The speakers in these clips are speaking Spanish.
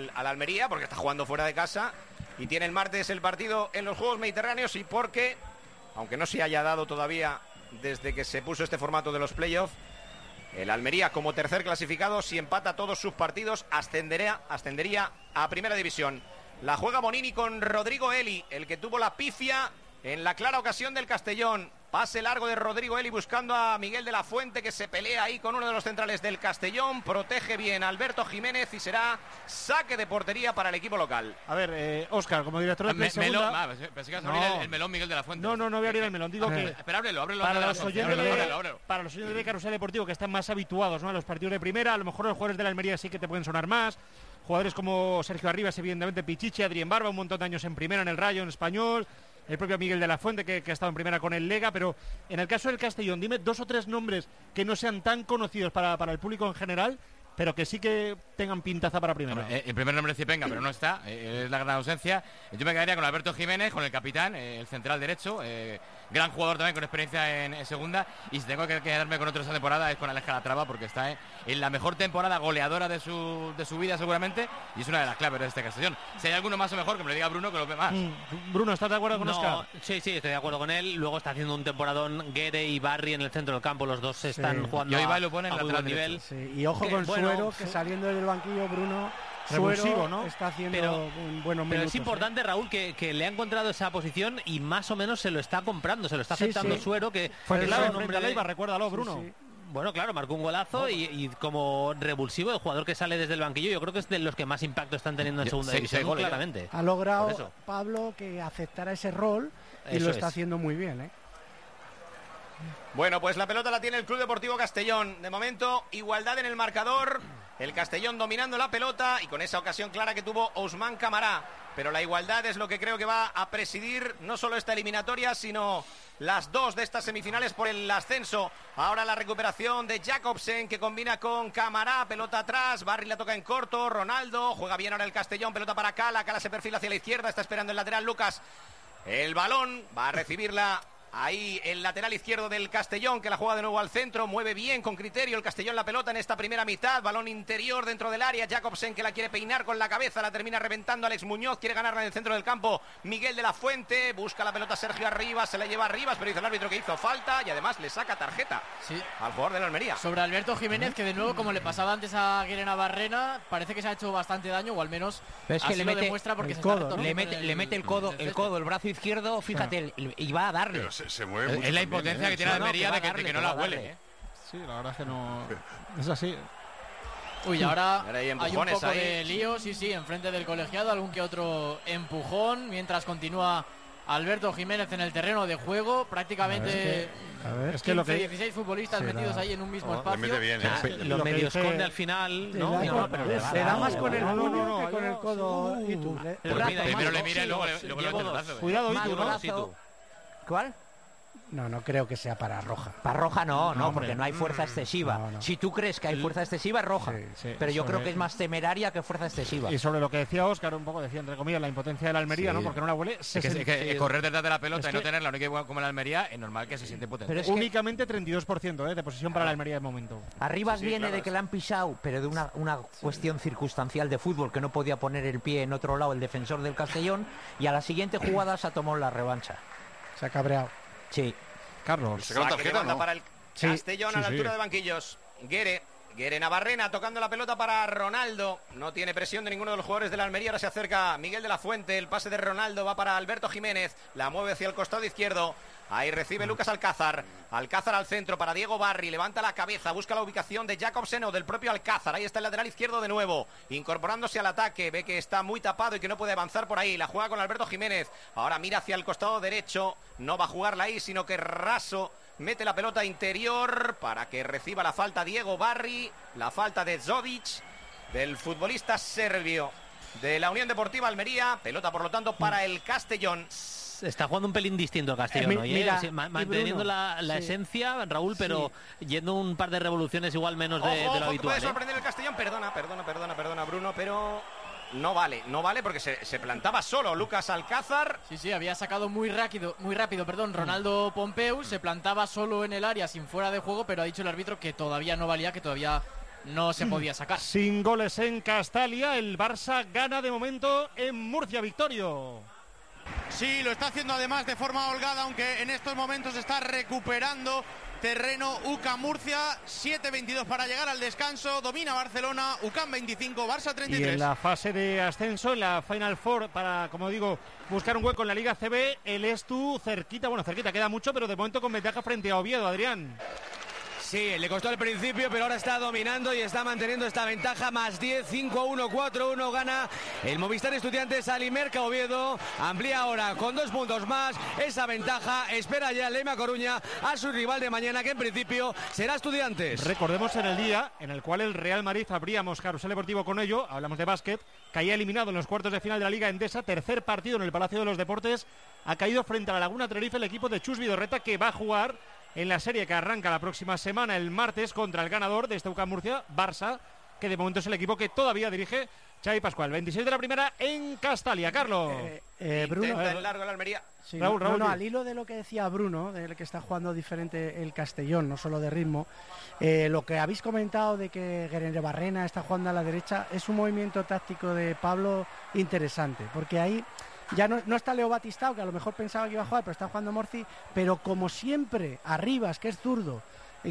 al Almería, porque está jugando fuera de casa y tiene el martes el partido en los Juegos Mediterráneos, y porque, aunque no se haya dado todavía desde que se puso este formato de los playoffs, el Almería, como tercer clasificado, si empata todos sus partidos, ascendería a Primera División. La juega Bonini con Rodrigo Eli, el que tuvo la pifia en la clara ocasión del Castellón. Pase largo de Rodrigo Eli buscando a Miguel de la Fuente, que se pelea ahí con uno de los centrales del Castellón. Protege bien Alberto Jiménez y será saque de portería para el equipo local. A ver, Óscar, como director de segunda... Pensé que ibas a abrir el melón Miguel de la Fuente. No voy a abrir el melón. Digo que... Espera, ábrelo. Para los oyentes de Carrusel Deportivo, que están más habituados, ¿no?, a los partidos de primera, a lo mejor los jugadores de la Almería sí que te pueden sonar más. Jugadores como Sergio Arribas, evidentemente, Pichichi, Adrián Barba, un montón de años en primera en el Rayo, en Español. El propio Miguel de la Fuente, que ha estado en primera con el Lega. Pero en el caso del Castellón, dime 2 o 3 nombres que no sean tan conocidos para el público en general, pero que sí que tengan pintaza para primera. El primer nombre es Cipenga, pero no está, es la gran ausencia. Yo me quedaría con Alberto Jiménez, con el capitán, el central derecho, gran jugador también con experiencia en segunda. Y si tengo que quedarme con otro esta temporada es con Alex Calatrava, porque está en la mejor temporada goleadora de su vida seguramente, y es una de las claves de este Castellón. Si hay alguno más o mejor, que me lo diga Bruno, que lo ve más. Bruno, ¿estás de acuerdo con Óscar? Sí, estoy de acuerdo con él. Luego está haciendo un temporadón Guede y Barry en el centro del campo, los dos están jugando y hoy lo pone en muy lateral buen nivel. Sí. Y ojo con Suero, que saliendo del banquillo, Bruno Suero, ¿no?, está haciendo un buenos minutos. Pero es importante, Raúl, que le ha encontrado esa posición y más o menos se lo está comprando, se lo está aceptando Suero, que fue claro, frente a Leiva, recuérdalo, Bruno. Sí. Bueno, claro, marcó un golazo y como revulsivo, el jugador que sale desde el banquillo, yo creo que es de los que más impacto están teniendo en segunda división, claramente. Ha logrado Pablo que aceptara ese rol y lo está haciendo muy bien, ¿eh? Bueno, pues la pelota la tiene el Club Deportivo Castellón. De momento, igualdad en el marcador. El Castellón dominando la pelota y con esa ocasión clara que tuvo Ousmane Camará. Pero la igualdad es lo que creo que va a presidir no solo esta eliminatoria, sino las 2 de estas semifinales por el ascenso. Ahora la recuperación de Jacobsen, que combina con Camará. Pelota atrás, Barry la toca en corto. Ronaldo, juega bien ahora el Castellón. Pelota para Cala, Cala se perfila hacia la izquierda. Está esperando el lateral Lucas. El balón va a recibirla ahí el lateral izquierdo del Castellón, que la juega de nuevo al centro, mueve bien, con criterio el Castellón la pelota en esta primera mitad, balón interior dentro del área, Jacobsen que la quiere peinar con la cabeza, la termina reventando Alex Muñoz, quiere ganarla en el centro del campo, Miguel de la Fuente, busca la pelota Sergio Arribas, se la lleva Arribas, pero dice el árbitro que hizo falta y además le saca tarjeta al jugador de la Almería. Sobre Alberto Jiménez, que de nuevo, como le pasaba antes a Guerena Barrena, parece que se ha hecho bastante daño, o al menos es que así lo demuestra, porque se codo, ¿no? le mete el codo, el brazo izquierdo, fíjate, y va a darle. Pero se mueve mucho. Es la impotencia que tiene Almería de que no la huele. Sí, la verdad es que no. Es así. Uy, ahora hay un poco de lío, sí, enfrente del colegiado, algún que otro empujón, mientras continúa Alberto Jiménez en el terreno de juego, prácticamente es que 16 futbolistas metidos ahí en un mismo espacio. Le mete bien, lo medio esconde al final, pero le da más con el puño que con el codo. Primero le mira y luego le mete el brazo. Cuidado, Itu. ¿Cuál? No creo que sea para roja. Para roja no, porque no hay fuerza excesiva. No. Si tú crees que hay fuerza excesiva, es roja. Sí, pero yo creo que es más temeraria que fuerza excesiva. Y sobre lo que decía Óscar, un poco decía, entre comillas, la impotencia de la Almería, ¿no? Porque no la huele. Que correr detrás de la pelota y no tenerla, única como la Almería, es normal que se siente potente. Pero es únicamente 32% de posesión para la Almería de momento. Arribas viene de que la han pisado, pero de una cuestión circunstancial de fútbol, que no podía poner el pie en otro lado el defensor del Castellón, y a la siguiente jugada se ha tomado la revancha. Se ha cabreado. Sí. Carlos. Tarjeta, ¿no? Para el Castellón a la altura de banquillos. Guere Navarrena tocando la pelota para Ronaldo. No tiene presión de ninguno de los jugadores de la Almería. Ahora se acerca Miguel de la Fuente. El pase de Ronaldo va para Alberto Jiménez. La mueve hacia el costado izquierdo. Ahí recibe Lucas Alcázar. Alcázar al centro para Diego Barry. Levanta la cabeza. Busca la ubicación de Jacobsen o del propio Alcázar. Ahí está el lateral izquierdo de nuevo. Incorporándose al ataque. Ve que está muy tapado y que no puede avanzar por ahí. La juega con Alberto Jiménez. Ahora mira hacia el costado derecho. No va a jugarla ahí, sino que raso. Mete la pelota interior para que reciba la falta Diego Barry. La falta de Zodic, del futbolista serbio de la Unión Deportiva Almería. Pelota, por lo tanto, para el Castellón. Está jugando un pelín distinto el Castellón, manteniendo la esencia, Raúl, pero yendo un par de revoluciones igual menos de lo habitual. Puede sorprender el Castellón. Perdona, Bruno, pero no vale porque se plantaba solo Lucas Alcázar. Sí, había sacado muy rápido, Ronaldo Pompeu, se plantaba solo en el área sin fuera de juego, pero ha dicho el árbitro que todavía no valía, que todavía no se podía sacar. Sin goles en Castalia, el Barça gana de momento en Murcia, Victorio. Sí, lo está haciendo además de forma holgada, aunque en estos momentos está recuperando terreno UCAM Murcia. 7:22 para llegar al descanso. Domina Barcelona, UCAM 25, Barça 33. Y en la fase de ascenso, en la Final Four, para, como digo, buscar un hueco en la Liga CB, el Estu cerquita, queda mucho, pero de momento con ventaja frente a Oviedo, Adrián. Sí, le costó al principio, pero ahora está dominando y está manteniendo esta ventaja. Más 10, 5-1, 4-1, gana el Movistar Estudiantes al Imerca Oviedo. Amplía ahora con 2 puntos más esa ventaja. Espera ya Leima Coruña a su rival de mañana, que en principio será Estudiantes. Recordemos en el día en el cual el Real Madrid abríamos Carrusel Deportivo con ello, hablamos de básquet, caía eliminado en los cuartos de final de la Liga Endesa, tercer partido en el Palacio de los Deportes, ha caído frente a la Laguna Tenerife el equipo de Chus Vidorreta, que va a jugar en la serie que arranca la próxima semana, el martes, contra el ganador de este UCAM Murcia, Barça, que de momento es el equipo que todavía dirige Xavi Pascual. 26 de la primera en Castalia, Carlos. Bruno, el largo de la Almería. Sí, Raúl. Al hilo de lo que decía Bruno, del que está jugando diferente el Castellón, no solo de ritmo, lo que habéis comentado de que Guerrero Barrena está jugando a la derecha, es un movimiento táctico de Pablo interesante, porque ahí ya no está Leo Batistao, que a lo mejor pensaba que iba a jugar, pero está jugando Morci, pero como siempre, Arribas, que es zurdo,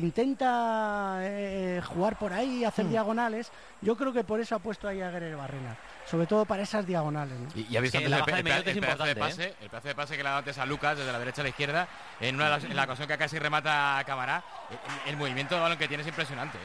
intenta jugar por ahí, hacer diagonales. Yo creo que por eso ha puesto ahí a Guerrero Barrena, sobre todo para esas diagonales, ¿no? Y ha visto antes el pedazo de pase que le ha dado antes a Lucas desde la derecha a la izquierda, en la ocasión que casi remata a Camará. El movimiento de balón que tiene es impresionante.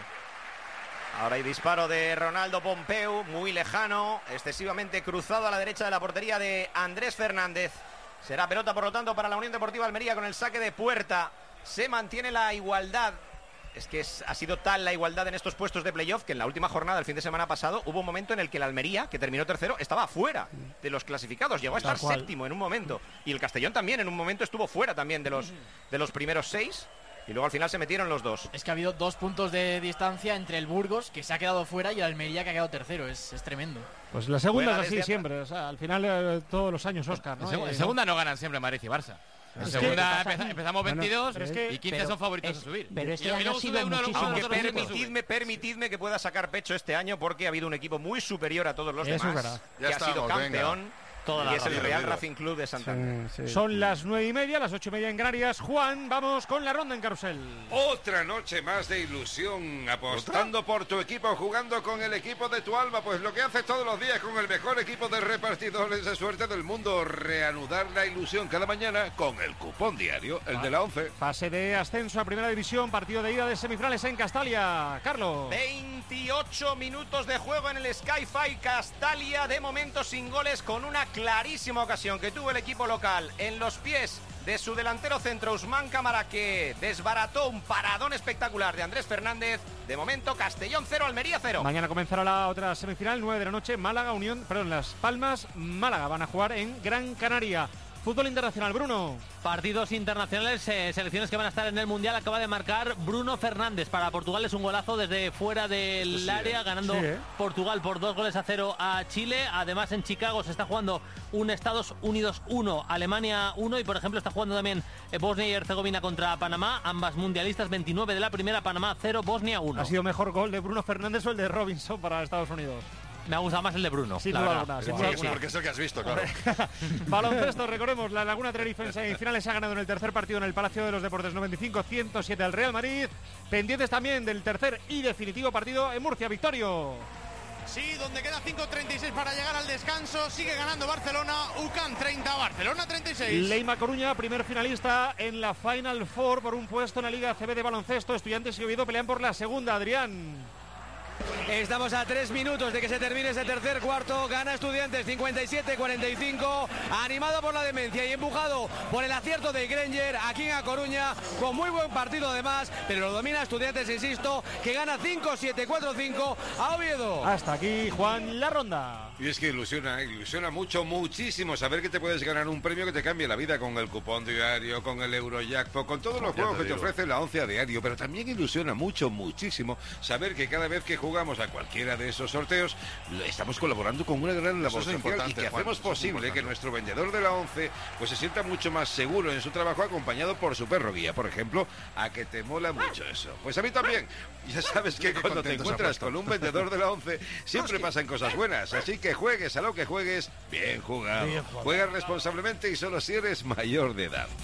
Ahora hay disparo de Ronaldo Pompeu, muy lejano, excesivamente cruzado a la derecha de la portería de Andrés Fernández. Será pelota, por lo tanto, para la Unión Deportiva Almería con el saque de puerta. Se mantiene la igualdad. Es que ha sido tal la igualdad en estos puestos de playoff que en la última jornada del fin de semana pasado hubo un momento en el que el Almería, que terminó tercero, estaba fuera de los clasificados. Llegó a estar séptimo en un momento. Y el Castellón también en un momento estuvo fuera también de los primeros 6. Y luego al final se metieron los dos. Es que ha habido 2 puntos de distancia entre el Burgos, que se ha quedado fuera, y el Almería, que ha quedado tercero. Es tremendo. Pues la segunda es así siempre. O sea, al final todos los años, Óscar, ¿no? En segunda no ganan siempre Madrid y Barça. En segunda empezamos 22 y 15 son favoritos a subir. Pero este año ha sido muchísimo. Aunque permitidme que pueda sacar pecho este año, porque ha habido un equipo muy superior a todos los demás, que ha sido campeón. Y es el Real Racing Club de Santander. Sí. Son las 9:30, las 8:30 en Canarias. Juan, vamos con la ronda en Carrusel. Otra noche más de ilusión, apostando por tu equipo, jugando con el equipo de tu alma, pues lo que haces todos los días con el mejor equipo de repartidores de suerte del mundo, reanudar la ilusión cada mañana con el cupón diario, el de la 11. Fase de ascenso a Primera División, partido de ida de semifinales en Castalia. Carlos. 28 minutos de juego en el Sky-Fi Castalia, de momento sin goles, con una clarísima ocasión que tuvo el equipo local en los pies de su delantero centro, Ousmane Camara, que desbarató un paradón espectacular de Andrés Fernández. De momento, Castellón 0, Almería 0. Mañana comenzará la otra semifinal, 9 de la noche, Las Palmas, Málaga. Van a jugar en Gran Canaria. Fútbol internacional, Bruno. Partidos internacionales, selecciones que van a estar en el Mundial. Acaba de marcar Bruno Fernández. Para Portugal es un golazo desde fuera del área, ganando Portugal por 2-0 a Chile. Además, en Chicago se está jugando un Estados Unidos 1, Alemania 1. Y, por ejemplo, está jugando también Bosnia y Herzegovina contra Panamá. Ambas mundialistas, 29 de la primera, Panamá 0, Bosnia 1. ¿Ha sido mejor gol de Bruno Fernández o el de Robinson para Estados Unidos? Me ha gustado más el de Bruno. Sí, porque es el que has visto, claro. Baloncesto, recordemos, la Laguna Tenerife en semifinales ha ganado en el tercer partido en el Palacio de los Deportes 95-107 al Real Madrid. Pendientes también del tercer y definitivo partido en Murcia, Victorio. Sí, donde queda 5:36 para llegar al descanso. Sigue ganando Barcelona, UCAM 30, Barcelona 36. Leima Coruña, primer finalista en la Final Four por un puesto en la Liga CB de baloncesto. Estudiantes y Oviedo pelean por la segunda, Adrián. Estamos a 3 minutos de que se termine ese tercer cuarto. Gana Estudiantes 57-45, animado por la demencia y empujado por el acierto de Granger aquí en A Coruña, con muy buen partido además, pero lo domina Estudiantes, insisto, que gana 5-7, 4-5 a Oviedo. Hasta aquí, Juan, la ronda. Y es que ilusiona mucho, muchísimo saber que te puedes ganar un premio que te cambie la vida con el cupón diario, con el Eurojackpot, con todos los juegos que te ofrece la 11 a diario. Pero también ilusiona muchísimo saber que cada vez que jugamos a cualquiera de esos sorteos estamos colaborando con una gran labor social y que hacemos posible que nuestro vendedor de la 11 pues se sienta mucho más seguro en su trabajo acompañado por su perro guía, por ejemplo, a que te mola mucho eso. Pues a mí también. Ya sabes que cuando te encuentras con un vendedor de la 11 siempre pasan cosas buenas, así que juegues a lo que juegues, bien jugado. Juega responsablemente y solo si eres mayor de edad.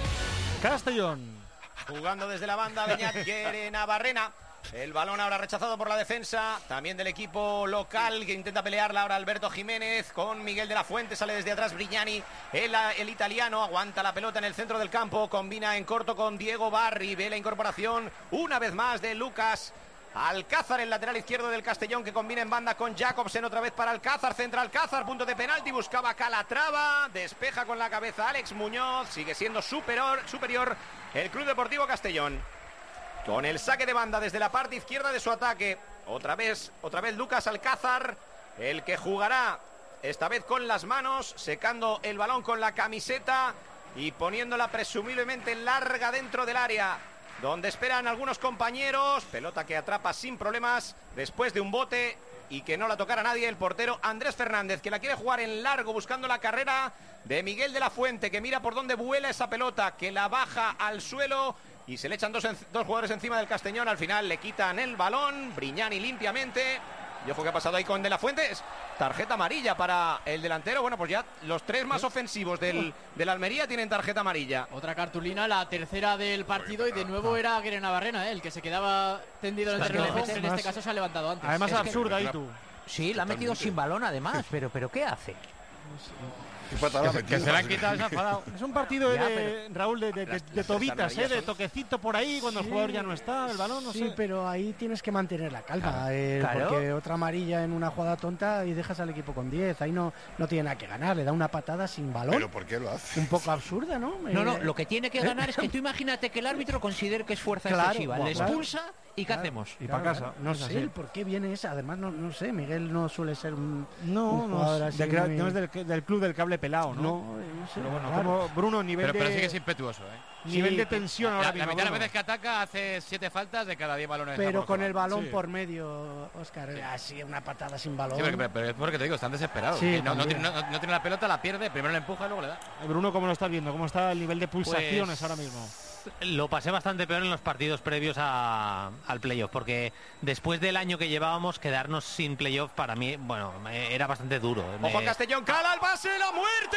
Castellón. Jugando desde la banda, Beñat Navarrena. El balón ahora rechazado por la defensa, también del equipo local, que intenta pelearla ahora Alberto Jiménez con Miguel de la Fuente, sale desde atrás Brignani, el italiano, aguanta la pelota en el centro del campo, combina en corto con Diego Barri, ve la incorporación una vez más de Lucas Alcázar, el lateral izquierdo del Castellón, que combina en banda con Jacobsen, otra vez para Alcázar, centra Alcázar, punto de penalti, buscaba Calatrava, despeja con la cabeza Alex Muñoz, sigue siendo superior el Club Deportivo Castellón. Con el saque de banda desde la parte izquierda de su ataque. Otra vez Lucas Alcázar, el que jugará esta vez con las manos, secando el balón con la camiseta y poniéndola presumiblemente larga dentro del área, donde esperan algunos compañeros. Pelota que atrapa sin problemas después de un bote y que no la tocara nadie el portero Andrés Fernández, que la quiere jugar en largo buscando la carrera de Miguel de la Fuente, que mira por dónde vuela esa pelota, que la baja al suelo. Y se le echan dos jugadores encima del Castellón. Al final le quitan el balón. Brignani limpiamente. Y ojo que ha pasado ahí con De la Fuente. Es tarjeta amarilla para el delantero. Bueno, pues ya los tres más ofensivos del Almería tienen tarjeta amarilla. Otra cartulina, la tercera del partido. Y de nuevo era Guerre Navarrena, el que se quedaba tendido en el terreno. En este caso se ha levantado antes. Además es absurda ahí tú. Sí, la ha metido sin balón además. Pero ¿qué hace? Que se la han quitado, se ha enfadado. Es un partido Raúl, de tobitas, de toquecito por ahí cuando el jugador ya no está, el balón, no sé. Sí, pero ahí tienes que mantener la calma, porque otra amarilla en una jugada tonta y dejas al equipo con 10. Ahí no tiene nada que ganar, le da una patada sin balón. ¿Pero por qué lo hace? Un poco absurda, ¿no? No, lo que tiene que ganar es que tú imagínate que el árbitro considere que es fuerza excesiva, le expulsa y ¿qué hacemos? Y para casa. No sé por qué viene esa. Además, no sé, Miguel no suele ser un jugador así. No es del club del cable pelado, ¿no? No sé. Pero bueno, como Bruno, pero sí que es impetuoso, Nivel de tensión ahora mismo. La mitad de las veces que ataca hace 7 faltas de cada 10 balones. Pero con el balón por medio, Óscar, así una patada sin balón. Sí, pero es porque te digo, están desesperados. Sí, no tiene la pelota, la pierde, primero la empuja y luego le da. Bruno, ¿cómo lo estás viendo? ¿Cómo está el nivel de pulsaciones ahora mismo? Lo pasé bastante peor en los partidos previos al playoff, porque después del año que llevábamos, quedarnos sin playoff para mí, bueno, era bastante duro. Ojo a Castellón, cala el pase, la muerte,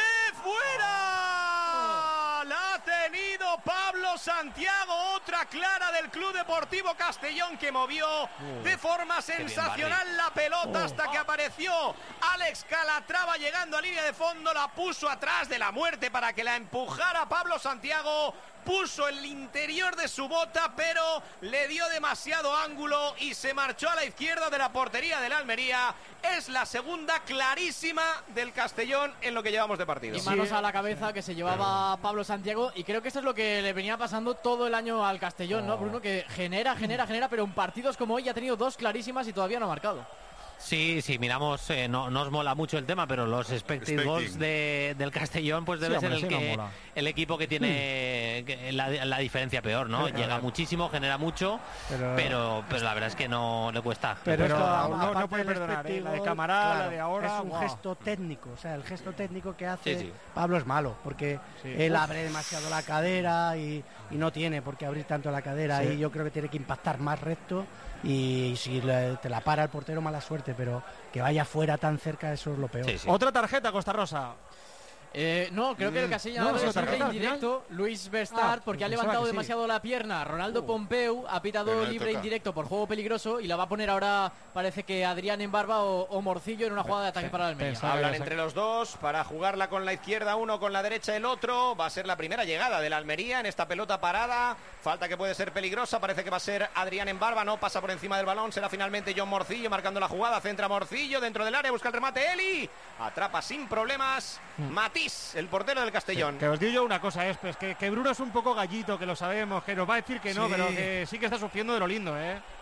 fuera. La ha tenido Pablo Santiago, otra clara del Club Deportivo Castellón, que movió de forma sensacional la pelota hasta que apareció Alex Calatrava llegando a línea de fondo, la puso atrás de la muerte para que la empujara Pablo Santiago. Puso el interior de su bota, pero le dio demasiado ángulo y se marchó a la izquierda de la portería del Almería. Es la segunda clarísima del Castellón en lo que llevamos de partido. Y manos a la cabeza que se llevaba Pablo Santiago. Y creo que esto es lo que le venía pasando todo el año al Castellón, ¿no, Bruno? Que genera, pero en partidos como hoy ya ha tenido 2 clarísimas y todavía no ha marcado. Sí, miramos, no nos mola mucho el tema, pero los expected goals del Castellón pues debe ser el equipo que tiene la diferencia peor, ¿no? Llega muchísimo, genera mucho, pero la verdad es que no le cuesta. Pero no puede perdonar, la de Camará, la de ahora. Es un gesto técnico, o sea, el gesto técnico que hace Pablo es malo, porque él abre demasiado la cadera y no tiene por qué abrir tanto la cadera, y yo creo que tiene que impactar más recto. Y si te la para el portero, mala suerte, pero que vaya fuera tan cerca, eso es lo peor. Otra tarjeta, Costa Rosa. No, creo que el que ha señalado es indirecto Luis Bestart, porque ha levantado demasiado la pierna Ronaldo Pompeu, ha pitado libre indirecto por juego peligroso y la va a poner ahora, parece que Adrián Embarba o Morcillo en una jugada de ataque para el Almería. Hablan entre los dos para jugarla con la izquierda uno, con la derecha el otro. Va a ser la primera llegada del Almería en esta pelota parada. Falta que puede ser peligrosa, parece que va a ser Adrián Embarba, no pasa por encima del balón, será finalmente John Morcillo marcando la jugada, centra Morcillo dentro del área, busca el remate Eli, atrapa sin problemas Matís, el portero del Castellón. Que os digo yo una cosa, pues que Bruno es un poco gallito, que lo sabemos, que nos va a decir que no, pero que sí que está sufriendo de lo lindo,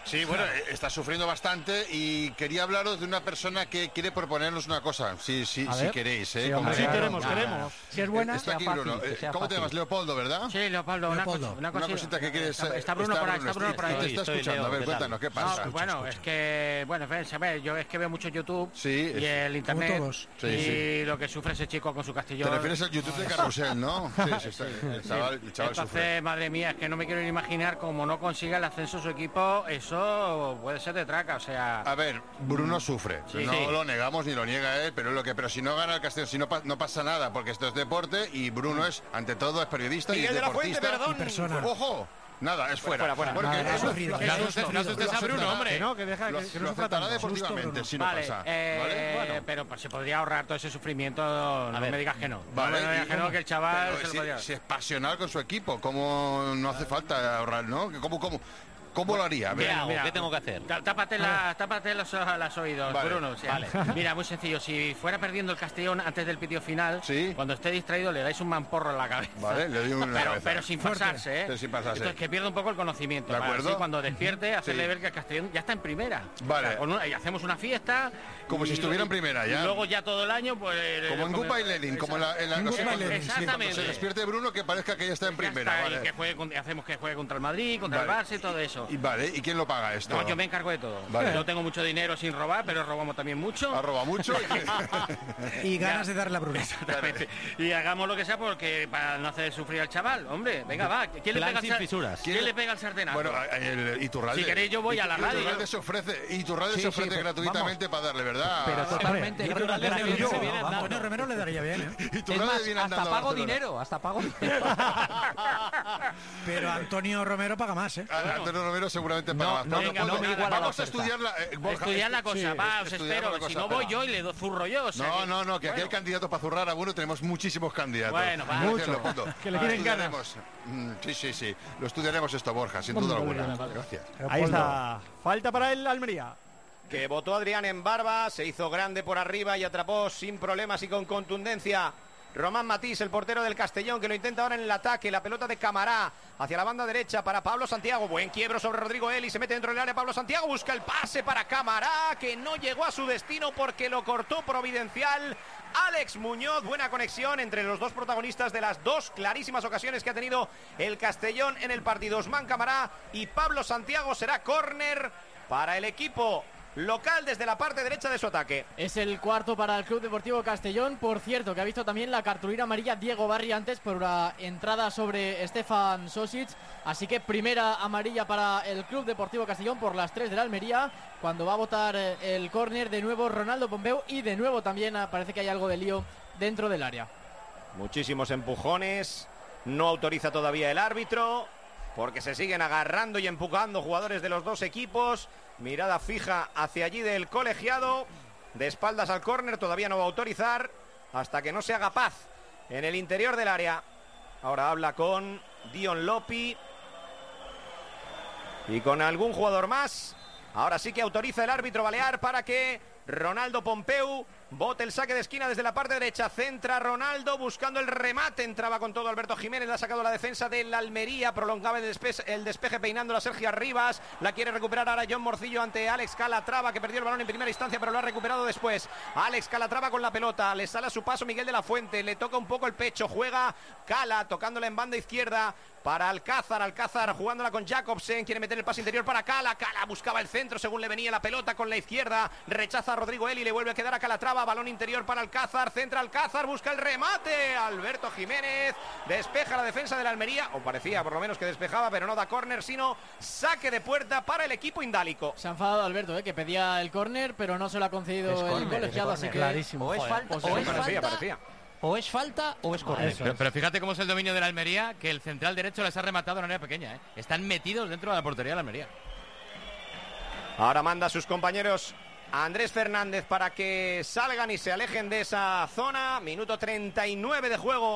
Sí, bueno, está sufriendo bastante y quería hablaros de una persona que quiere proponernos una cosa, si queréis. Sí, queremos. Si es buena, está aquí Bruno. ¿Cómo te llamas? Leopoldo, ¿verdad? Sí, Leopoldo. Una cosita que quieres... Está Bruno por ahí. Te está escuchando. A ver, cuéntanos, ¿qué pasa? No, bueno, es que... Bueno, a ver, yo es que veo mucho YouTube y el internet y lo que sufre ese chico con su Castellón. Te refieres al YouTube de Carrusel, ¿no? Sí, el chaval Entonces, sufre. madre mía, es que no me quiero ni imaginar cómo no consiga el ascenso su equipo, eso puede ser de traca, o sea... A ver, Bruno sufre, no lo negamos ni lo niega él, pero si no gana el Castellón, si no pasa nada, porque esto es deporte y Bruno es, ante todo, es periodista Miguel y deportista. de la Fuente, y persona. ¡Ojo! Nada, es fuera. Porque no asustes a Bruno, hombre. No, que deja que lo aceptará deportivamente si no pasa. Pero pues, se podría ahorrar todo ese sufrimiento, no me digas que no. Vale, no me digas que no, que el chaval se lo podría... Si es pasional con su equipo, ¿cómo no hace falta ahorrar, no? ¿Cómo lo haría? Mira, ¿qué tengo que hacer? Tápate los oídos, vale. Bruno. O sea, mira, muy sencillo. Si fuera perdiendo el Castellón antes del pitido final, cuando esté distraído le dais un mamporro en la cabeza. Vale, le doy una cabeza. Pero sin pasarse, ¿eh? Pero sin pasarse. Entonces, que pierda un poco el conocimiento. ¿De acuerdo? Así, cuando despierte, hacerle ver que el Castellón ya está en primera. Vale. O sea, y hacemos una fiesta. Como si estuviera en primera ya. Y luego ya todo el año, pues... Como en Gupa y Lenin, como en la exactamente. Se despierte Bruno, que parezca que ya está en primera. Vale. Y hacemos que juegue contra el Madrid, contra el Barça y todo eso. ¿Y quién lo paga esto? No, yo me encargo de todo. Vale. Yo tengo mucho dinero sin robar, pero robamos también mucho. ¿Ha robado mucho? Y ganas de darle a Bruno. Exactamente. Y hagamos lo que sea porque para no hacer sufrir al chaval. Hombre, venga, va. ¿Quién le pega sin fisuras? ¿Quién le pega al sartenazo? Bueno, el Iturralde. Si queréis yo voy a la radio. Iturralde se ofrece gratuitamente para darle, ¿verdad? Pero totalmente. Antonio Romero le daría bien, ¿eh? Hasta pago dinero. Pero Antonio Romero paga más, ¿eh? Antonio Romero seguramente paga más. Vamos a estudiar la cosa. Va, os espero. Si no voy yo y le zurro yo. No, que aquí hay candidatos para zurrar a Bruno, tenemos muchísimos candidatos. Bueno, va. Muchos. Que le tienen ganas. Sí. Lo estudiaremos esto, Borja, sin duda alguna. Gracias. Ahí está. Falta para el Almería. Que votó Adrián en barba, se hizo grande por arriba y atrapó sin problemas y con contundencia Román Matís, el portero del Castellón, que lo intenta ahora en el ataque. La pelota de Camará hacia la banda derecha para Pablo Santiago. Buen quiebro sobre Rodrigo Eli, se mete dentro del área Pablo Santiago, busca el pase para Camará, que no llegó a su destino porque lo cortó providencial Alex Muñoz. Buena conexión entre los dos protagonistas de las dos clarísimas ocasiones que ha tenido el Castellón en el partido. Osman Camará y Pablo Santiago. Será córner para el equipo local desde la parte derecha de su ataque. Es el cuarto para el Club Deportivo Castellón. Por cierto, que ha visto también la cartulina amarilla Diego Barri antes por una entrada sobre Stefan Sosic. Así que primera amarilla para el Club Deportivo Castellón por las 3 de la Almería, cuando va a votar el córner de nuevo Ronaldo Pompeu. Y de nuevo también parece que hay algo de lío dentro del área. Muchísimos empujones. No autoriza todavía el árbitro, porque se siguen agarrando y empujando jugadores de los dos equipos. Mirada fija hacia allí del colegiado. De espaldas al córner, todavía no va a autorizar hasta que no se haga paz en el interior del área. Ahora habla con Dion Lopi y con algún jugador más. Ahora sí que autoriza el árbitro balear para que Ronaldo Pompeu bote el saque de esquina desde la parte derecha. Centra Ronaldo buscando el remate. Entraba con todo Alberto Jiménez. Le ha sacado la defensa del Almería. Prolongaba el despeje peinándola Sergio Arribas. La quiere recuperar ahora John Morcillo ante Alex Calatrava, que perdió el balón en primera instancia pero lo ha recuperado después. Alex Calatrava con la pelota. Le sale a su paso Miguel de la Fuente. Le toca un poco el pecho. Juega Cala tocándola en banda izquierda para Alcázar. Alcázar jugándola con Jacobsen. Quiere meter el pase interior para Cala. Cala buscaba el centro según le venía la pelota con la izquierda. Rechaza a Rodrigo Eli. Le vuelve a quedar a Calatrava. Balón interior para Alcázar. Centra Alcázar. Busca el remate. Alberto Jiménez despeja la defensa de la Almería. O parecía por lo menos que despejaba, pero no da córner, sino saque de puerta para el equipo indálico. Se ha enfadado Alberto, que pedía el córner, pero no se lo ha concedido el colegiado. Así que clarísimo. O es falta, parecía. O es falta o es córner. Pero fíjate cómo es el dominio de la Almería, que el central derecho les ha rematado en área pequeña. Están metidos dentro de la portería de la Almería. Ahora manda a sus compañeros a Andrés Fernández para que salgan y se alejen de esa zona. Minuto 39 de juego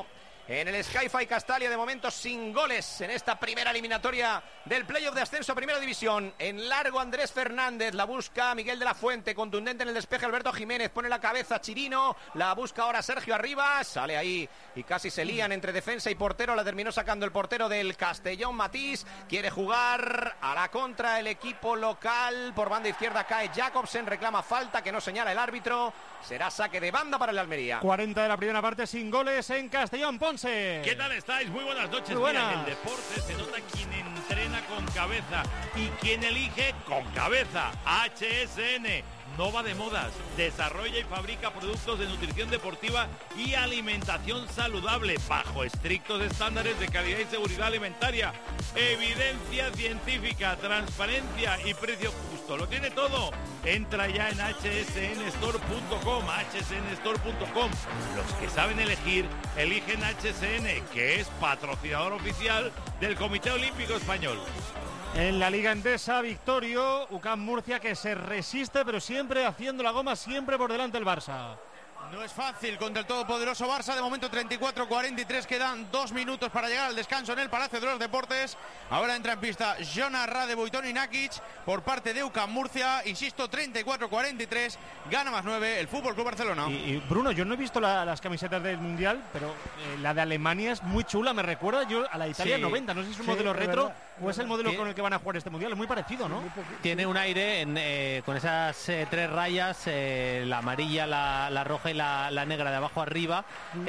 en el Sky-Fi Castalia, de momento sin goles en esta primera eliminatoria del playoff de ascenso a Primera División. En largo Andrés Fernández, la busca Miguel de la Fuente, contundente en el despeje Alberto Jiménez, pone la cabeza Chirino, la busca ahora Sergio Arribas, sale ahí y casi se lían entre defensa y portero, la terminó sacando el portero del Castellón, Matís, quiere jugar a la contra el equipo local, por banda izquierda cae Jacobsen, reclama falta que no señala el árbitro, será saque de banda para el Almería. 40 de la primera parte sin goles en Castellón. Ponce. ¿Qué tal estáis? Muy buenas noches. Muy buenas. Mira, en el deporte se nota quien entrena con cabeza y quien elige con cabeza. HSN. No va de modas, desarrolla y fabrica productos de nutrición deportiva y alimentación saludable bajo estrictos estándares de calidad y seguridad alimentaria. Evidencia científica, transparencia y precio justo. Lo tiene todo. Entra ya en hsnstore.com, hsnstore.com. Los que saben elegir, eligen HSN, que es patrocinador oficial del Comité Olímpico Español. En la Liga Endesa, Victorio, UCAM Murcia, que se resiste, pero siempre haciendo la goma, siempre por delante el Barça. No es fácil contra el todopoderoso Barça. De momento 34-43, quedan 2 minutos para llegar al descanso en el Palacio de los Deportes. Ahora entra en pista Jonas Radebo y Toni Nakic por parte de UCAM Murcia. Insisto, 34-43, gana +9 el FC Barcelona. Y Bruno, yo no he visto las camisetas del Mundial, pero la de Alemania es muy chula, me recuerda yo a la Italia 90. No sé si es un modelo retro verdad, o es el modelo con el que van a jugar este Mundial. Es muy parecido, ¿no? Tiene un aire con esas 3 rayas, la amarilla, la roja y la negra de abajo arriba,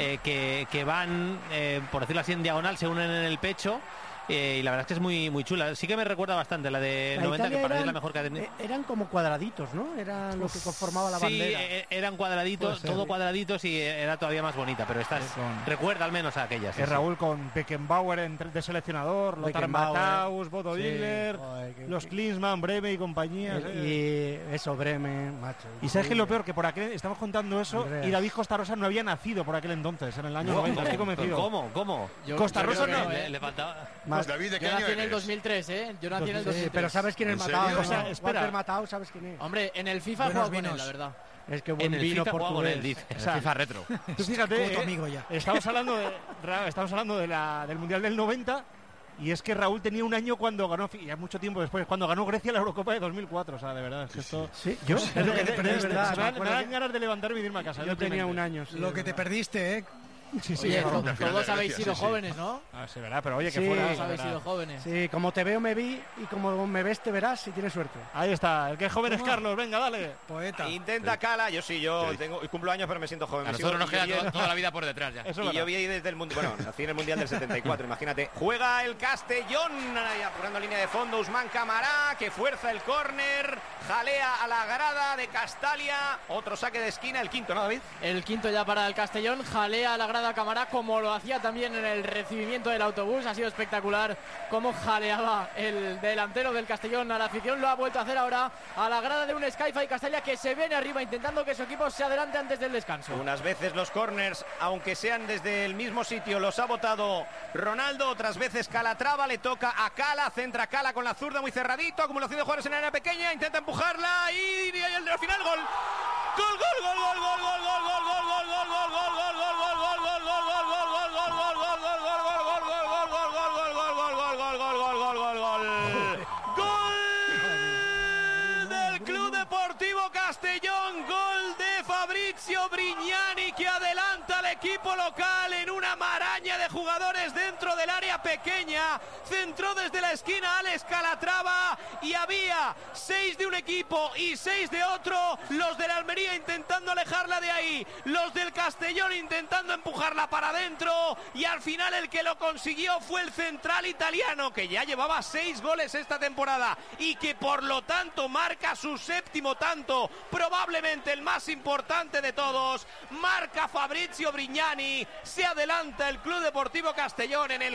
que van, por decirlo así, en diagonal, se unen en el pecho. Y la verdad es que es muy, muy chula. Sí que me recuerda bastante la de 90, Italia que para mí es la mejor que ha tenido. Eran como cuadraditos, ¿no? Era lo que conformaba la bandera. Sí, eran cuadraditos, todo cuadraditos y era todavía más bonita, pero esta recuerda al menos a aquellas. Es Raúl con Beckenbauer de seleccionador, Lothar Matthaus, Bodo Illner, los Klinsmann, Breme y compañía. Y eso, Breme, macho. Y sabes que lo peor, que por aquel, estamos contando eso, y David Costa Rosa no había nacido por aquel entonces, en el año 90, estoy convencido. ¿Cómo? Costa Rosa no. Le faltaba... David, ¿de qué yo año nací en el eres? 2003, ¿eh? Yo nací en el 2003. Pero ¿sabes quién es Matthaus? O sea, espera. Matthaus, ¿sabes quién es? Hombre, en el FIFA juego con él, la verdad. Es que buen en el vino FIFA portugués. dice. En el FIFA retro. Tú fíjate, tu amigo ya. Estamos hablando del Mundial del 90. Y es que Raúl tenía un año cuando ganó, ya mucho tiempo después, cuando ganó Grecia la Eurocopa de 2004, o sea, de verdad, es que esto... Sí, yo me dan ganas de levantarme y irme a casa. Yo tenía un año. Lo que te perdiste, ¿eh? Sí, oye, todos habéis sido jóvenes, ¿no? Sí, verdad, pero oye, que fuera... Todos habéis sido jóvenes. Sí, como te veo me vi y como me ves te verás si tienes suerte. Ahí está, el que es joven es Carlos, venga, dale. Poeta. Intenta Cala, yo cumplo años pero me siento joven. A nosotros nos queda toda la vida por detrás ya. Y yo vi ahí desde el Mundial, bueno, nací en el Mundial del 74, imagínate. Juega el Castellón, apurando línea de fondo, Usman Camará, que fuerza el córner, jalea a la grada de Castalia, otro saque de esquina, el quinto, ¿no, David? El quinto ya para el Castellón, jalea a la grada Camará como lo hacía también en el recibimiento del autobús. Ha sido espectacular cómo jaleaba el delantero del Castellón a la afición. Lo ha vuelto a hacer ahora a la grada de un Sky-Fi Castalia, que se viene arriba intentando que su equipo se adelante antes del descanso. Unas veces los corners, aunque sean desde el mismo sitio, los ha votado Ronaldo. Otras veces Calatrava, le toca a Cala, centra Cala con la zurda muy cerradito, acumulación de jugadores en área pequeña, intenta empujarla y al final gol. Castellón, gol de Fabrizio Brignani, que adelanta al equipo local en una maraña de jugadores dentro del área pequeña. Centró desde la esquina Alex Calatrava y había 6 de un equipo y 6 de otro. Los de la Almería intentando alejarla de ahí, los del Castellón intentando empujarla para adentro, y al final el que lo consiguió fue el central italiano, que ya llevaba 6 goles esta temporada y que por lo tanto marca su 7º tanto, probablemente el más importante de todos. Marca Fabrizio Brignani, se adelanta el Club Deportivo Castellón en el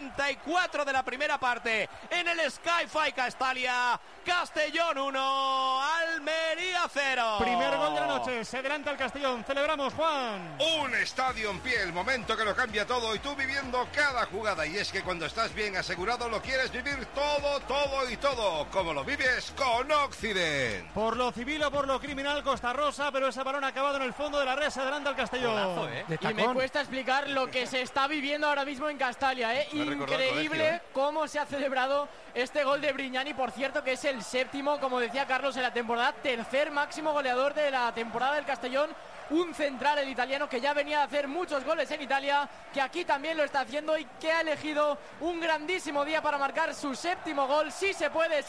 44 de la primera parte en el Sky-Fi Castalia. Castellón 1, Almería 0. Primer gol de la noche, se adelanta el Castellón. Celebramos, Juan. Un estadio en pie, el momento que lo cambia todo y tú viviendo cada jugada. Y es que cuando estás bien asegurado lo quieres vivir todo, todo y todo, como lo vives con Occident. Por lo civil o por lo criminal, Costa Rosa, pero ese balón ha acabado en el fondo de la red, se adelanta el Castellón. Golazo, y me cuesta explicar lo que se está viviendo ahora mismo en Castalia, Increíble cómo se ha celebrado este gol de Brignani, por cierto, que es el séptimo, como decía Carlos, en la temporada, tercer máximo goleador de la temporada del Castellón. Un central, el italiano, que ya venía a hacer muchos goles en Italia, que aquí también lo está haciendo y que ha elegido un grandísimo día para marcar su séptimo gol. Sí se puede,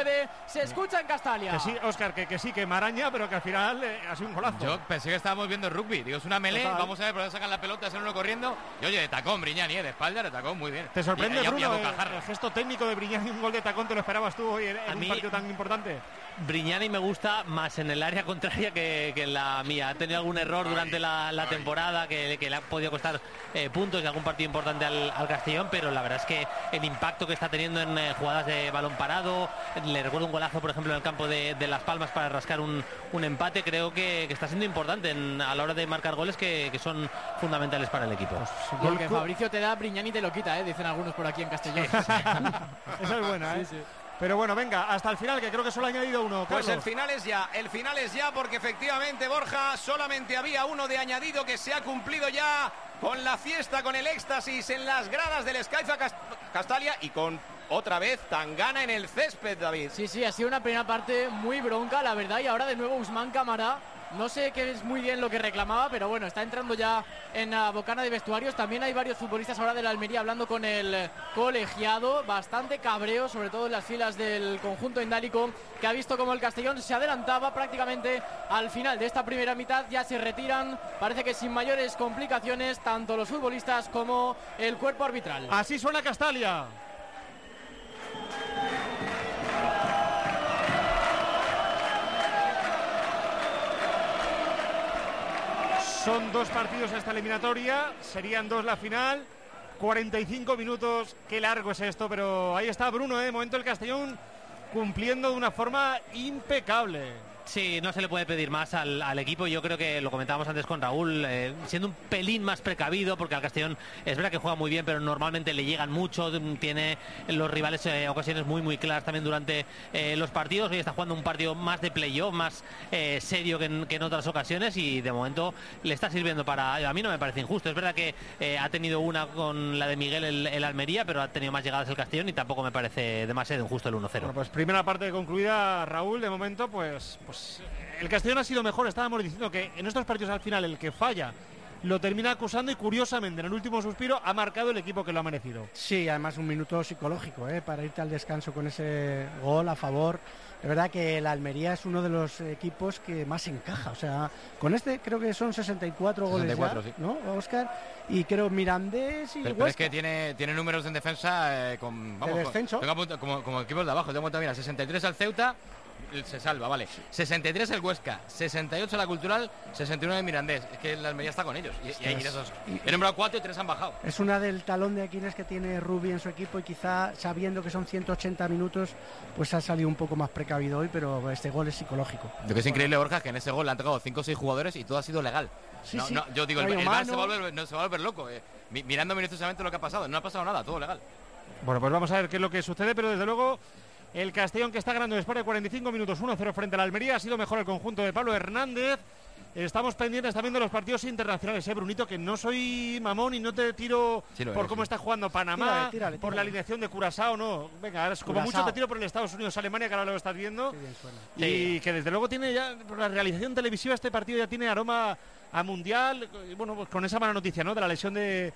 se escucha en Castalia. Que sí, Óscar, que sí, que maraña, pero que al final ha sido un golazo. Yo pensé que estábamos viendo rugby, digo, es una melee, total. Vamos a ver por dónde sacan la pelota, hacer uno corriendo, y oye, de tacón, Brignani, de espalda, de tacón, muy bien. ¿Te sorprende, Bruno, el gesto técnico de Brignani, un gol de tacón, te lo esperabas tú hoy en un partido tan importante? Brignani me gusta más en el área contraria que en la mía. Ha tenido algún error durante la temporada que le ha podido costar puntos y algún partido importante al Castellón, pero la verdad es que el impacto que está teniendo en jugadas de balón parado, le recuerdo un golazo, por ejemplo, en el campo de Las Palmas para rascar un empate, creo que está siendo importante a la hora de marcar goles que son fundamentales para el equipo. Lo que Fabricio te da, Brignani te lo quita, dicen algunos por aquí en Castellón. Esa es buena, Sí. Pero bueno, venga, hasta el final, que creo que solo ha añadido uno. Pues Carlos. el final es ya, porque efectivamente, Borja, solamente había uno de añadido que se ha cumplido ya con la fiesta, con el éxtasis en las gradas del Sky-Fi Castalia y con otra vez Tangana en el césped, David. Sí, ha sido una primera parte muy bronca, la verdad, y ahora de nuevo Ousmane Camara. No sé qué es muy bien lo que reclamaba, pero bueno, está entrando ya en la bocana de vestuarios. También hay varios futbolistas ahora de la Almería hablando con el colegiado. Bastante cabreo, sobre todo en las filas del conjunto indálico, que ha visto como el Castellón se adelantaba prácticamente al final de esta primera mitad. Ya se retiran, parece que sin mayores complicaciones, tanto los futbolistas como el cuerpo arbitral. Así suena Castalia. Son 2 partidos esta eliminatoria, serían 2 la final, 45 minutos, qué largo es esto, pero ahí está Bruno, de momento el Castellón cumpliendo de una forma impecable. Sí, no se le puede pedir más al equipo. Yo creo que lo comentábamos antes con Raúl, siendo un pelín más precavido, porque al Castellón es verdad que juega muy bien, pero normalmente le llegan mucho, tiene los rivales ocasiones muy claras también durante los partidos. Hoy está jugando un partido más de playoff, más serio que en otras ocasiones, y de momento le está sirviendo para... A mí no me parece injusto, es verdad que ha tenido una con la de Miguel el Almería, pero ha tenido más llegadas el Castellón y tampoco me parece demasiado injusto el 1-0. Bueno, pues primera parte concluida, Raúl, de momento pues el Castellón ha sido mejor. Estábamos diciendo que en estos partidos al final el que falla lo termina acusando, y curiosamente en el último suspiro ha marcado el equipo que lo ha merecido. Sí, además un minuto psicológico para irte al descanso con ese gol a favor. De verdad que la Almería es uno de los equipos que más encaja. O sea, con este creo que son 64 goles 64, ya, sí. ¿no, Óscar? Y creo Mirandés y pero es que tiene números en defensa de descenso. Como equipos de abajo. Tengo cuenta, mira, 63 al Ceuta, se salva, vale. 63 el Huesca, 68 la Cultural, 69 el Mirandés. Es que la Almería está con ellos. Y ahí esos. He nombrado 4 y 3 han bajado. Es una del talón de Aquiles que tiene Rubi en su equipo, y quizá sabiendo que son 180 minutos, pues ha salido un poco más precavido hoy, pero este gol es psicológico. Lo que es increíble, Borja, es que en ese gol le han tocado 5 o 6 jugadores y todo ha sido legal. Sí. Yo digo, el VAR se va a volver loco. Mirando minuciosamente lo que ha pasado. No ha pasado nada, todo legal. Bueno, pues vamos a ver qué es lo que sucede, pero desde luego el Castellón, que está ganando después de 45 minutos 1-0 frente a la Almería, ha sido mejor el conjunto de Pablo Hernández. Estamos pendientes también de los partidos internacionales, Brunito, que no soy mamón y no te tiro por cómo está jugando Panamá, tírale. por la alineación de Curazao, no. Venga, ahora como mucho te tiro por el Estados Unidos-Alemania, que ahora lo estás viendo. Y que desde luego tiene ya, por la realización televisiva, este partido ya tiene aroma a mundial. Bueno, pues con esa mala noticia, ¿no?, de la lesión de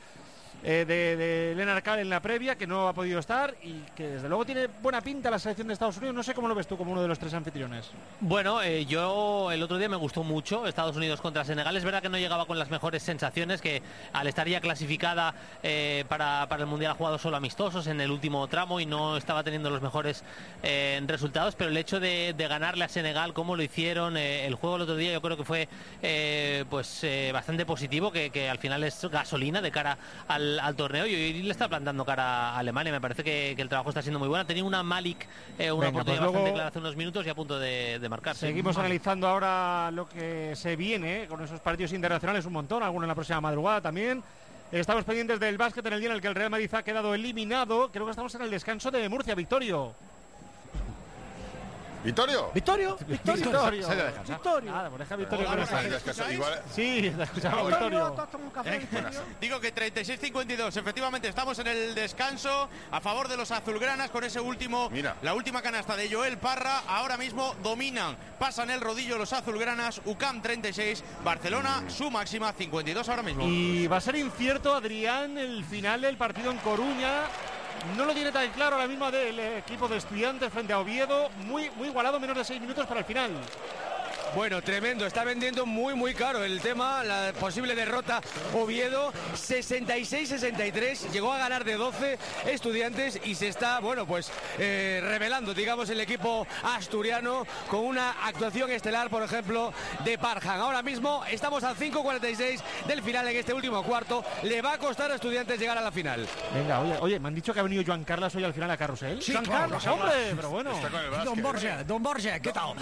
Lennart Kahl en la previa, que no ha podido estar, y que desde luego tiene buena pinta la selección de Estados Unidos. No sé cómo lo ves tú como uno de los 3 anfitriones. Bueno, yo el otro día me gustó mucho Estados Unidos contra Senegal. Es verdad que no llegaba con las mejores sensaciones, que al estar ya clasificada para el Mundial ha jugado solo amistosos en el último tramo y no estaba teniendo los mejores resultados, pero el hecho de ganarle a Senegal como lo hicieron, el juego el otro día, yo creo que fue bastante positivo, que al final es gasolina de cara al al torneo y hoy le está plantando cara a Alemania. Me parece que el trabajo está siendo muy bueno. Ha tenido una Malik, una oportunidad bastante clara hace unos minutos y a punto de marcar. Seguimos analizando ahora lo que se viene con esos partidos internacionales, un montón, algunos en la próxima madrugada también. Estamos pendientes del básquet en el día en el que el Real Madrid ha quedado eliminado. Creo que estamos en el descanso de Murcia. Victorio. ¿Vittorio? Victorio. Nada, pues deja Victorio. Sí, te escuchamos, Victorio. Digo que 36-52, efectivamente estamos en el descanso a favor de los azulgranas con ese último, la última canasta de Joel Parra. Ahora mismo dominan, pasan el rodillo los azulgranas. UCAM 36, Barcelona su máxima 52 ahora mismo. Y va a ser incierto, Adrián, el final del partido en Coruña. No lo tiene tan claro ahora mismo del equipo de Estudiantes frente a Oviedo. Muy igualado, menos de 6 minutos para el final. Bueno, tremendo, está vendiendo muy caro el tema, la posible derrota Oviedo, 66-63, llegó a ganar de 12 Estudiantes y se está, revelando, digamos, el equipo asturiano con una actuación estelar, por ejemplo, de Parham. Ahora mismo estamos al 5:46 del final en este último cuarto, le va a costar a Estudiantes llegar a la final. Venga, oye, me han dicho que ha venido Joan Carlos hoy al final a Carrusel. Sí, Joan Carlos, hombre, pero bueno. Don Borja, ¿qué tal?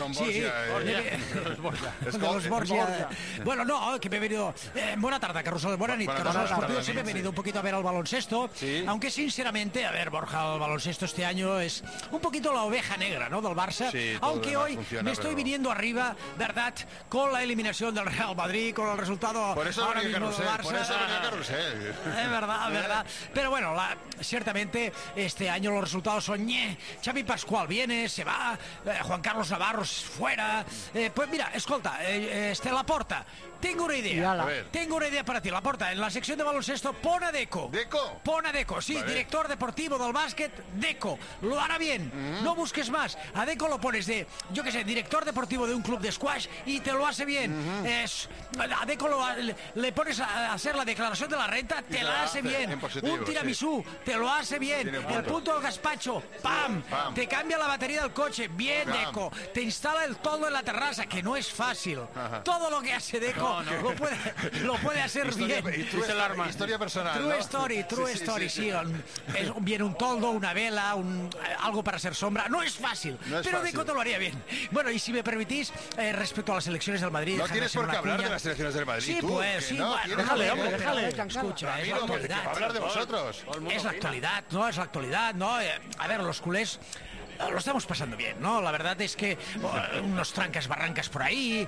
Los Borja. Bueno, no, que me he venido. Buena tarde, Carrusel. Buena nit, Carrusel Esportivo. Sí, me he venido un poquito a ver al baloncesto. Sí. Aunque sinceramente, a ver, Borja, el baloncesto este año es un poquito la oveja negra, ¿no? Del Barça. Sí, aunque hoy me estoy viniendo arriba, ¿verdad? Con la eliminación del Real Madrid, con el resultado por eso ahora mismo del Barça. Por eso venía Carrusel. Es verdad. Pero bueno, ciertamente este año los resultados son Xavi Pascual viene, se va, Juan Carlos Navarro fuera. Pues mira, escolta, Laporta, tengo una idea para ti, Laporta. En la sección de baloncesto, pon a Deco. Pon a Deco, sí, vale. Director deportivo del básquet, Deco. Lo hará bien, no busques más. A Deco lo pones director deportivo de un club de squash y te lo hace bien. A Deco le pones a hacer la declaración de la renta, te la hace bien. Un tiramisú, te lo hace bien. El punto del gazpacho, ¡pam! Te cambia la batería del coche, bien, Deco. Te instala el toldo en la terraza, que no es fácil. Ajá. Todo lo que hace Deco lo puede hacer bien. Historia personal. True story, sí. Viene un toldo, una vela, algo para hacer sombra. No es fácil, pero Deco te lo haría bien. Bueno, y si me permitís, respecto a las elecciones del Madrid... No tienes por qué hablar de las elecciones del Madrid. Sí, pues, sí. Déjale. Escucha, es la actualidad. Hablar de vosotros. Es la actualidad, ¿no? A ver, los culés... Lo estamos pasando bien, ¿no? La verdad es que unos trancas barrancas por ahí,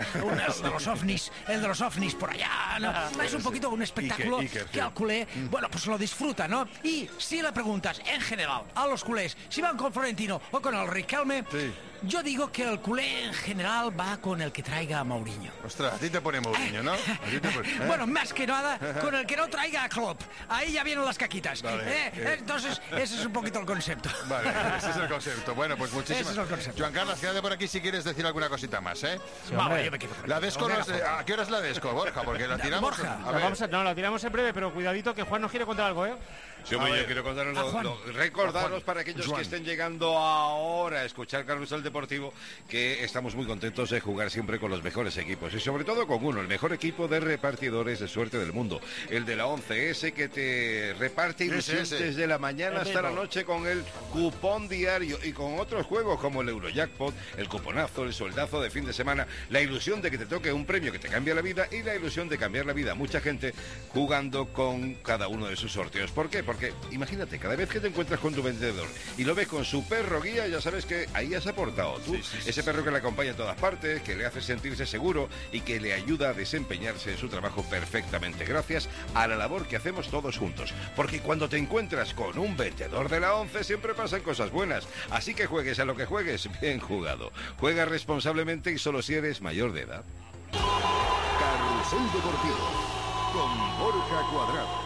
el de los ovnis por allá, ¿no? Es un poquito un espectáculo que al culé, pues lo disfruta, ¿no? Y si le preguntas en general a los culés si van con Florentino o con el Riquelme, yo digo que el culé en general va con el que traiga a Mourinho. Ostras, a ti te pone Mourinho, ¿no? Bueno, más que nada con el que no traiga a Klopp. Ahí ya vienen las caquitas. Vale. Entonces, ese es un poquito el concepto. Vale, ese es el concepto. Bueno, pues muchísimas gracias. Joan Carlos, quédate por aquí si quieres decir alguna cosita más, ¿eh? Sí, vale, yo me quedo. La Desco, ¿a qué hora es la Desco, Borja? Porque la tiramos... La tiramos en breve, pero cuidadito que Juan nos quiere contar algo, ¿eh? Sí, hombre, yo quiero contaros recordaros para aquellos que estén llegando ahora a escuchar Carrusel Deportivo que estamos muy contentos de jugar siempre con los mejores equipos y sobre todo con uno, el mejor equipo de repartidores de suerte del mundo, el de la 11, ese que te reparte ilusión desde la mañana hasta la noche con el cupón diario y con otros juegos como el Eurojackpot, el cuponazo, el soldazo de fin de semana, la ilusión de que te toque un premio que te cambia la vida y la ilusión de cambiar la vida. Mucha gente jugando con cada uno de sus sorteos. ¿Por qué? Porque imagínate, cada vez que te encuentras con tu vendedor y lo ves con su perro guía, ya sabes que ahí has aportado tú. Ese perro que le acompaña en todas partes, que le hace sentirse seguro y que le ayuda a desempeñarse en su trabajo perfectamente, gracias a la labor que hacemos todos juntos. Porque cuando te encuentras con un vendedor de la 11 siempre pasan cosas buenas. Así que juegues a lo que juegues, bien jugado. Juega responsablemente y solo si eres mayor de edad. Carrusel Deportivo con Borja Cuadrado.